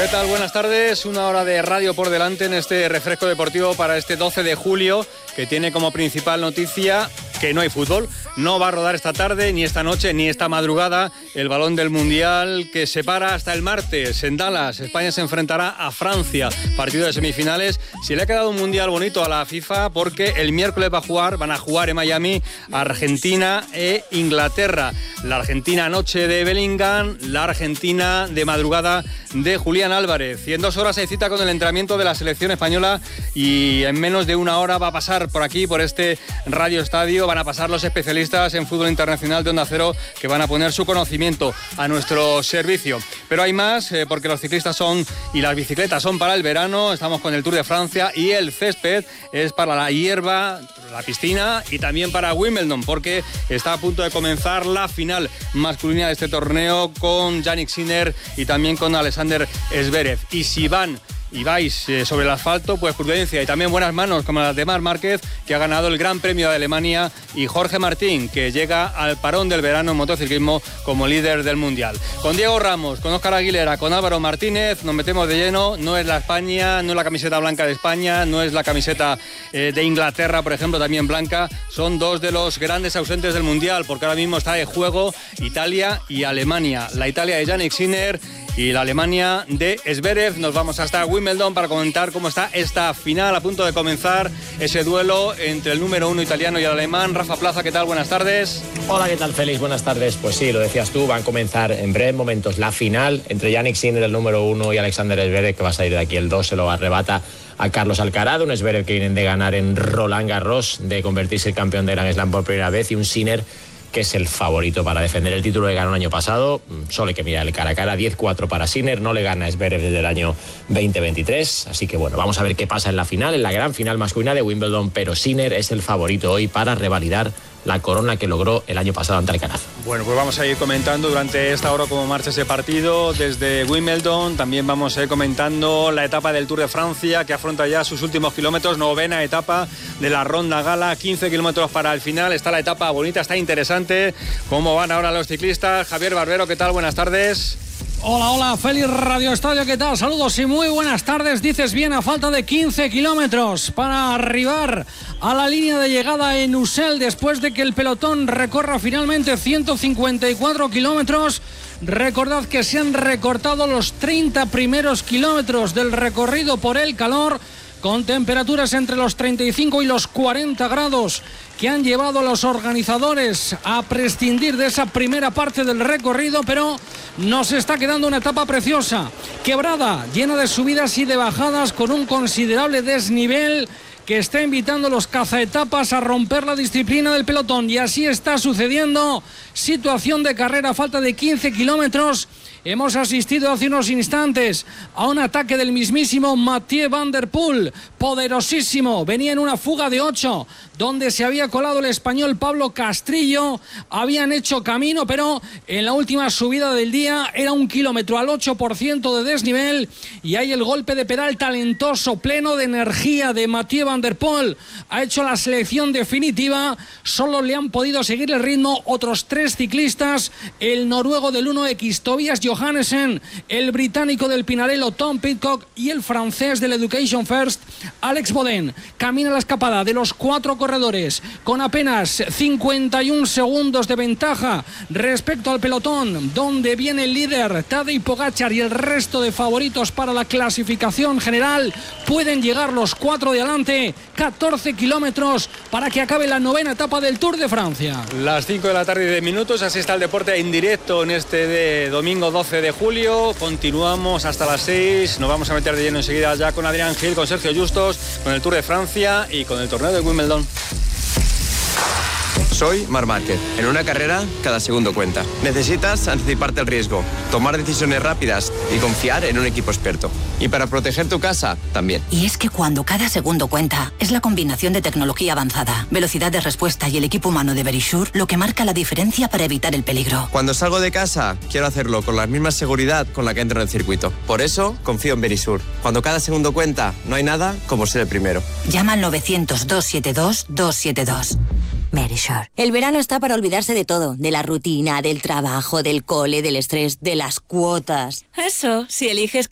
¿Qué tal? Buenas tardes. Una hora de radio por delante en este refresco deportivo para este 12 de julio, que tiene como principal noticia que no hay fútbol. No va a rodar esta tarde, ni esta noche, ni esta madrugada el balón del Mundial, que se para hasta el martes en Dallas. España se enfrentará a Francia, partido de semifinales. Se le ha quedado un Mundial bonito a la FIFA porque el miércoles van a jugar en Miami Argentina e Inglaterra. La Argentina noche de Bellingham, la Argentina de madrugada de Julián Álvarez. Y en 2 horas hay cita con el entrenamiento de la selección española y en menos de 1 hora va a pasar por aquí, por este Radio Estadio. Van a pasar los especialistas en fútbol internacional de Onda Cero, que van a poner su conocimiento a nuestro servicio. Pero hay más, porque los ciclistas y las bicicletas son para el verano. Estamos con el Tour de Francia y el césped es para la hierba, la piscina y también para Wimbledon, porque está a punto de comenzar la final masculina de este torneo con Jannik Sinner y también con Alexander Zverev. Y si vais sobre el asfalto, pues prudencia y también buenas manos, como las de Marc Márquez, que ha ganado el Gran Premio de Alemania, y Jorge Martín, que llega al parón del verano en motociclismo como líder del Mundial. Con Diego Ramos, con Óscar Aguilera, con Álvaro Martínez, nos metemos de lleno. No es la España, no es la camiseta blanca de España, no es la camiseta de Inglaterra, por ejemplo, también blanca. Son 2 de los grandes ausentes del Mundial, porque ahora mismo está de juego Italia y Alemania. La Italia de Jannik Sinner y la Alemania de Zverev. Nos vamos hasta Wimbledon para comentar cómo está esta final, a punto de comenzar ese duelo entre el número 1 italiano y el alemán. Rafa Plaza, ¿qué tal? Buenas tardes. Hola, ¿qué tal, Félix? Buenas tardes. Pues sí, lo decías tú, van a comenzar en breves momentos la final entre Jannik Sinner, el número 1, y Alexander Zverev, que va a salir de aquí el 2, se lo arrebata a Carlos Alcaraz. Un Zverev que vienen de ganar en Roland Garros, de convertirse en campeón de Grand Slam por primera vez, y un Sinner que es el favorito para defender el título que ganó el año pasado. Solo hay que mirar el cara a cara. 10-4 para Sinner, no le gana a Zverev desde el año 2023. Así que bueno, vamos a ver qué pasa en la final, en la gran final masculina de Wimbledon, pero Sinner es el favorito hoy para revalidar la corona que logró el año pasado ante Alcaraz. Bueno, pues vamos a ir comentando durante esta hora cómo marcha ese partido desde Wimbledon. También vamos a ir comentando la etapa del Tour de Francia, que afronta ya sus últimos kilómetros, 9ª etapa de la Ronda Gala, 15 kilómetros para el final. Está la etapa bonita, está interesante. ¿Cómo van ahora los ciclistas? Javier Barbero, ¿qué tal? Buenas tardes. Hola, Félix, Radio Estadio, ¿qué tal? Saludos y muy buenas tardes. Dices bien, a falta de 15 kilómetros para arribar a la línea de llegada en Ussel, después de que el pelotón recorra finalmente 154 kilómetros. Recordad que se han recortado los 30 primeros kilómetros del recorrido por el calor, con temperaturas entre los 35 y los 40 grados, que han llevado a los organizadores a prescindir de esa primera parte del recorrido, pero nos está quedando una etapa preciosa, quebrada, llena de subidas y de bajadas, con un considerable desnivel que está invitando a los cazaetapas a romper la disciplina del pelotón. Y así está sucediendo. Situación de carrera a falta de 15 kilómetros. Hemos asistido hace unos instantes a un ataque del mismísimo Mathieu Van Der Poel, poderosísimo. Venía en una fuga de 8, donde se había colado el español Pablo Castrillo. Habían hecho camino, pero en la última subida del día era 1 kilómetro al 8% de desnivel. Y hay el golpe de pedal talentoso, pleno de energía, de Mathieu Van Der Poel. Ha hecho la selección definitiva. Solo le han podido seguir el ritmo otros 3 ciclistas: el noruego del 1X, Tobias Johannesen, el británico del Pinarello, Tom Pidcock, y el francés del Education First, Alex Bodin. Camina la escapada de los 4 corredores con apenas 51 segundos de ventaja respecto al pelotón, donde viene el líder Tadej Pogačar, y el resto de favoritos para la clasificación general. Pueden llegar los 4 de adelante. 14 kilómetros para que acabe la 9ª etapa del Tour de Francia. Las 5 de la tarde y 10 minutos, así está el deporte en directo en este de domingo 12 de julio. Continuamos hasta las 6. Nos vamos a meter de lleno enseguida ya con Adrián Gil, con Sergio Justos, con el Tour de Francia y con el torneo de Wimbledon. Soy Marc Márquez. En una carrera, cada segundo cuenta. Necesitas anticiparte al riesgo, tomar decisiones rápidas y confiar en un equipo experto. Y para proteger tu casa, también. Y es que cuando cada segundo cuenta, es la combinación de tecnología avanzada, velocidad de respuesta y el equipo humano de Verisure lo que marca la diferencia para evitar el peligro. Cuando salgo de casa, quiero hacerlo con la misma seguridad con la que entro en el circuito. Por eso, confío en Verisure. Cuando cada segundo cuenta, no hay nada como ser el primero. Llama al 900-272-272. Verisure. El verano está para olvidarse de todo, de la rutina, del trabajo, del cole, del estrés, de las cuotas. Eso, si eliges